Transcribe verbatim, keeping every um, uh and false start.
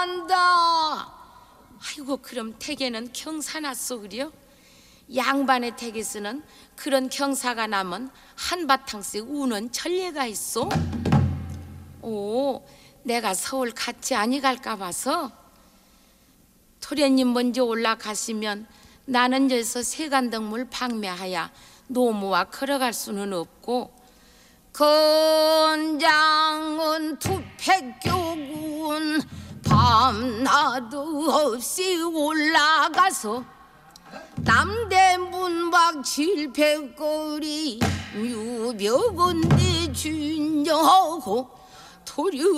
간다. 아이고, 그럼 태계는 경사 났소 그려? 양반의 댁에서는 그런 경사가 나면 한바탕씩 우는 전례가 있어. 오, 내가 서울 같이 아니 갈까 봐서. 도련님 먼저 올라가시면 나는 저에서 세간덕물 방매하야 노무와 걸어갈 수는 없고, 건장은 투패교군 밤낮도 없이 올라가서 남대문밖 칠패거리 유벽은데 준정하고 도류